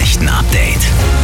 Nachrichten-Update.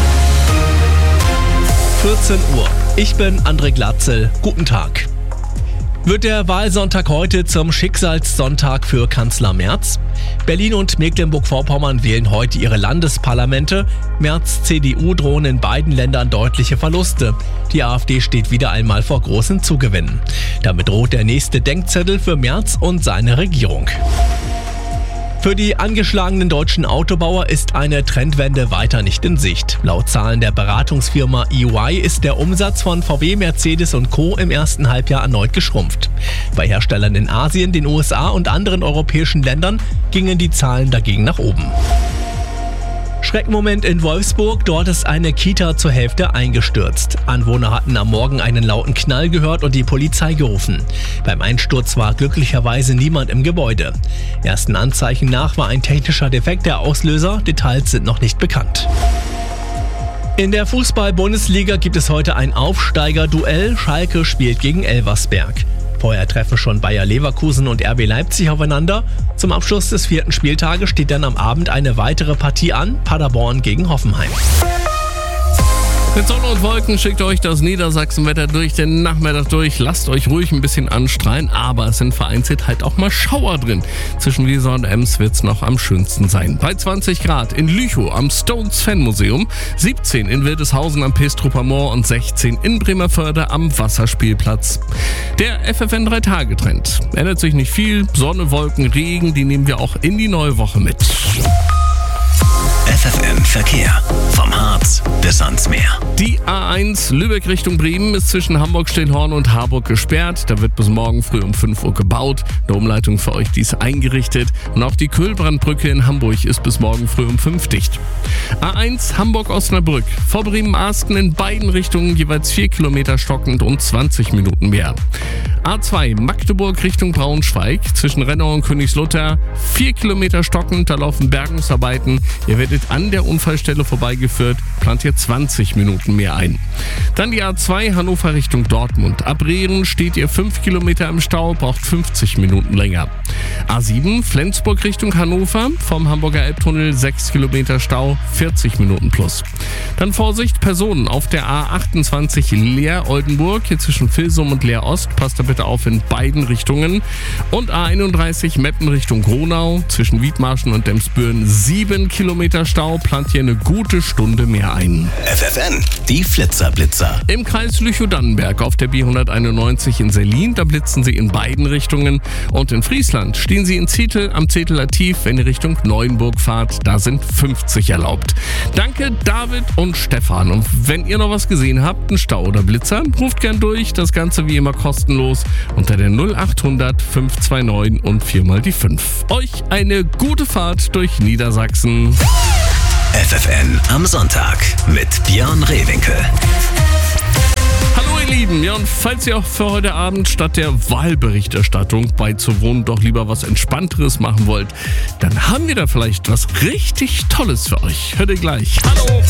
14 Uhr. Ich bin André Glatzel. Guten Tag. Wird der Wahlsonntag heute zum Schicksalssonntag für Kanzler Merz? Berlin und Mecklenburg-Vorpommern wählen heute ihre Landesparlamente. Merz' CDU drohen in beiden Ländern deutliche Verluste. Die AfD steht wieder einmal vor großen Zugewinnen. Damit droht der nächste Denkzettel für Merz und seine Regierung. Für die angeschlagenen deutschen Autobauer ist eine Trendwende weiter nicht in Sicht. Laut Zahlen der Beratungsfirma EY ist der Umsatz von VW, Mercedes und Co. im ersten Halbjahr erneut geschrumpft. Bei Herstellern in Asien, den USA und anderen europäischen Ländern gingen die Zahlen dagegen nach oben. Schreckmoment in Wolfsburg, dort ist eine Kita zur Hälfte eingestürzt. Anwohner hatten am Morgen einen lauten Knall gehört und die Polizei gerufen. Beim Einsturz war glücklicherweise niemand im Gebäude. Ersten Anzeichen nach war ein technischer Defekt der Auslöser, Details sind noch nicht bekannt. In der Fußball-Bundesliga gibt es heute ein Aufsteiger-Duell. Schalke spielt gegen Elversberg. Vorher treffen schon Bayer Leverkusen und RB Leipzig aufeinander. Zum Abschluss des 4. Spieltages steht dann am Abend eine weitere Partie an, Paderborn gegen Hoffenheim. Mit Sonne und Wolken schickt euch das Niedersachsenwetter durch den Nachmittag durch. Lasst euch ruhig ein bisschen anstrahlen, aber es sind vereinzelt halt auch mal Schauer drin. Zwischen Weser und Ems wird es noch am schönsten sein. Bei 20 Grad in Lüchow am Stones Fan Museum, 17 in Wildeshausen am Pestruper Moor und 16 in Bremerförde am Wasserspielplatz. Der FFN 3-Tage-Trend. Ändert sich nicht viel. Sonne, Wolken, Regen, die nehmen wir auch in die neue Woche mit. FFN Verkehr. Vom Harz bis ans Meer. Die A1 Lübeck Richtung Bremen ist zwischen Hamburg-Stillhorn und Harburg gesperrt. Da wird bis morgen früh um 5 Uhr gebaut. Eine Umleitung für euch, die ist eingerichtet. Und auch die Kühlbrandbrücke in Hamburg ist bis morgen früh um 5 dicht. A1 Hamburg-Osnabrück. Vor Bremen-Asten in beiden Richtungen jeweils 4 Kilometer stockend und 20 Minuten mehr. A2 Magdeburg Richtung Braunschweig. Zwischen Rennau und Königslutter 4 Kilometer stockend. Da laufen Bergungsarbeiten. Ihr werdet an der Unfallstelle vorbeigeführt, plant ihr 20 Minuten mehr ein. Dann die A2 Hannover Richtung Dortmund. Ab Rehren steht ihr 5 Kilometer im Stau, braucht 50 Minuten länger. A7 Flensburg Richtung Hannover, vom Hamburger Elbtunnel 6 Kilometer Stau, 40 Minuten plus. Dann Vorsicht, Personen auf der A28 Leer-Oldenburg, hier zwischen Vilsum und Leer-Ost, passt da bitte auf in beiden Richtungen. Und A31 Meppen Richtung Gronau, zwischen Wiedmarschen und Demsbüren 7 Kilometer Stau, plant hier eine gute Stunde mehr ein. FFN, die Flitzer-Blitzer. Im Kreis Lüchow-Dannenberg auf der B191 in Selin, da blitzen sie in beiden Richtungen. Und in Friesland stehen sie in Zetel am Zeteler Tief, wenn ihr Richtung Neuenburg fahrt, da sind 50 erlaubt. Danke David und Stefan. Und wenn ihr noch was gesehen habt, einen Stau oder Blitzer, ruft gern durch, das Ganze wie immer kostenlos unter der 0800 529 und 4 mal die 5. Euch eine gute Fahrt durch Niedersachsen. FFN am Sonntag mit Björn Rehwinkel. Hallo ihr Lieben, ja, und falls ihr auch für heute Abend statt der Wahlberichterstattung beizuwohnen doch lieber was Entspannteres machen wollt, dann haben wir da vielleicht was richtig Tolles für euch. Hört ihr gleich. Hallo!